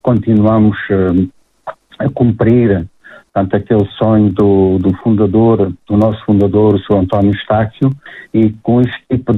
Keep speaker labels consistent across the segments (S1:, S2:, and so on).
S1: continuamos a cumprir, portanto, aquele sonho do nosso fundador, o Sr. António Estácio, e com este tipo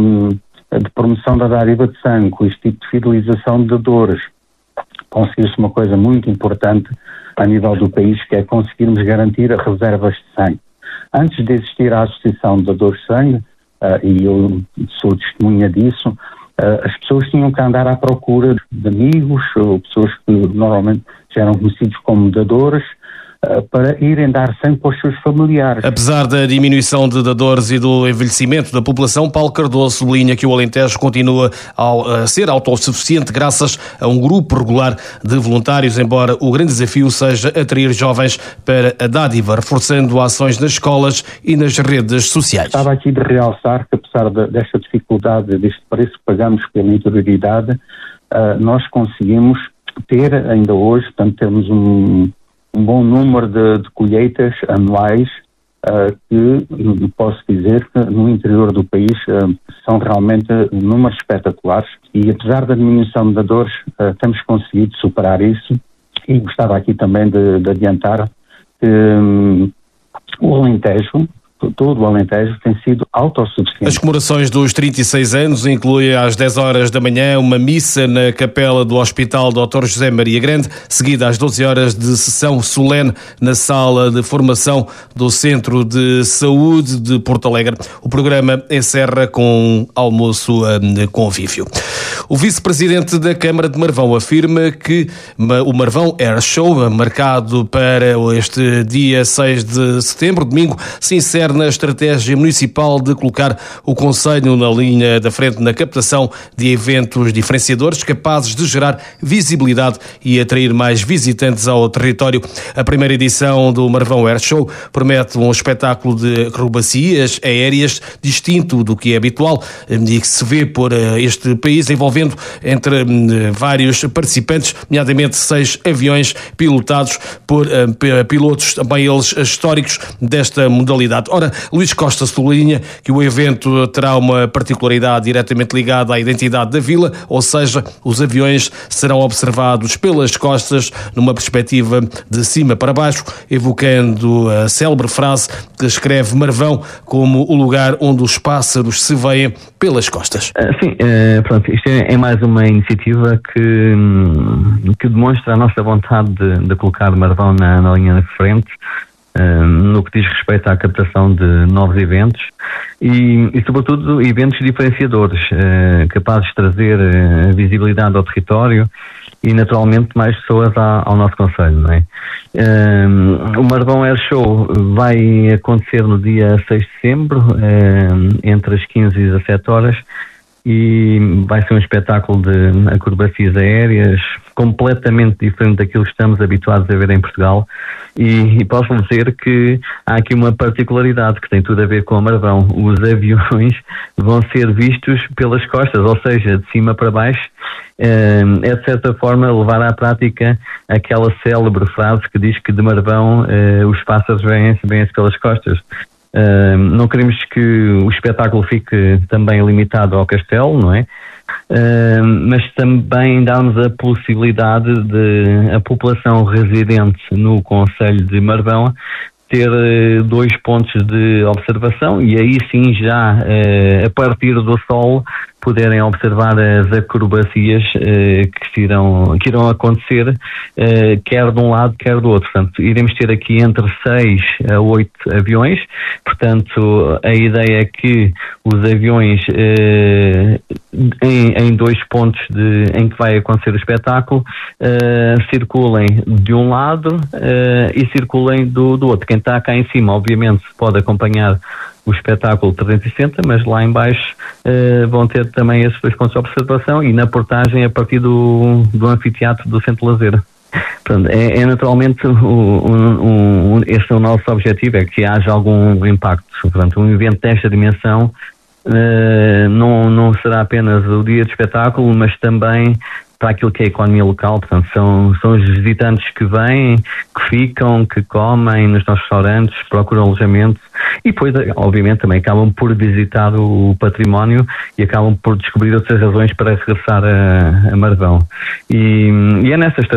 S1: de promoção da dádiva de sangue, com este tipo de fidelização de dadores, conseguiu-se uma coisa muito importante a nível do país, que é conseguirmos garantir reservas de sangue. Antes de existir a Associação de Dadores de Sangue, e eu sou testemunha disso, as pessoas tinham que andar à procura de amigos, ou pessoas que normalmente já eram conhecidos como dadores, para irem dar sangue para os seus familiares.
S2: Apesar da diminuição de dadores e do envelhecimento da população, Paulo Cardoso sublinha que o Alentejo continua a ser autossuficiente graças a um grupo regular de voluntários, embora o grande desafio seja atrair jovens para a dádiva, reforçando ações nas escolas e nas redes sociais.
S1: Estava aqui de realçar que, apesar desta dificuldade, deste preço que pagamos pela interioridade, nós conseguimos ter ainda hoje, portanto, temos um bom número de colheitas anuais que posso dizer que no interior do país são realmente números espetaculares, e apesar da diminuição de dadores temos conseguido superar isso, e gostava aqui também de adiantar que o Alentejo, todo o Alentejo, tem sido autossuficiente.
S2: As comemorações dos 36 anos incluem às 10 horas da manhã uma missa na capela do Hospital Dr. José Maria Grande, seguida às 12 horas de sessão solene na sala de formação do Centro de Saúde de Porto Alegre. O programa encerra com um almoço de convívio. O vice-presidente da Câmara de Marvão afirma que o Marvão Air Show, marcado para este dia 6 de setembro, domingo, se insere na estratégia municipal de colocar o concelho na linha da frente na captação de eventos diferenciadores capazes de gerar visibilidade e atrair mais visitantes ao território. A primeira edição do Marvão Air Show promete um espetáculo de acrobacias aéreas distinto do que é habitual e que se vê por este país, envolvendo entre vários participantes, nomeadamente 6 aviões pilotados por pilotos, também eles históricos desta modalidade. Ora, Luís Costa sublinha que o evento terá uma particularidade diretamente ligada à identidade da vila, ou seja, os aviões serão observados pelas costas numa perspectiva de cima para baixo, evocando a célebre frase que escreve Marvão como o lugar onde os pássaros se veem pelas costas.
S3: Pronto, isto é mais uma iniciativa que demonstra a nossa vontade de colocar Marvão na linha de frente, no que diz respeito à captação de novos eventos e sobretudo, eventos diferenciadores, capazes de trazer visibilidade ao território e, naturalmente, mais pessoas ao nosso concelho, não é? O Marvão Air Show vai acontecer no dia 6 de setembro, entre as 15 e 17 horas, e vai ser um espetáculo de acrobacias aéreas completamente diferente daquilo que estamos habituados a ver em Portugal, e posso dizer que há aqui uma particularidade que tem tudo a ver com o Marvão. Os aviões vão ser vistos pelas costas, ou seja, de cima para baixo. É de certa forma levar à prática aquela célebre frase que diz que de Marvão os pássaros vêm-se pelas costas. Não queremos que o espetáculo fique também limitado ao castelo, não é? Mas também damos a possibilidade de a população residente no concelho de Marvão ter 2 pontos de observação, e aí sim já a partir do sol poderem observar as acrobacias que irão acontecer, quer de um lado, quer do outro. Portanto, iremos ter aqui entre 6 a 8 aviões. Portanto, a ideia é que os aviões em 2 pontos em que vai acontecer o espetáculo circulem de um lado e circulem do outro. Quem está cá em cima, obviamente, pode acompanhar o espetáculo 360, mas lá em baixo vão ter também esses 2 pontos de observação, e na portagem a partir do anfiteatro do Centro de Lazer. Portanto, é naturalmente esse é o nosso objetivo, é que haja algum impacto. Portanto, um evento desta dimensão não será apenas o dia de espetáculo, mas também para aquilo que é a economia local. Portanto, são os visitantes que vêm, que ficam, que comem nos nossos restaurantes, procuram alojamento e depois, obviamente, também acabam por visitar o património e acabam por descobrir outras razões para regressar a Marvão. E é nessa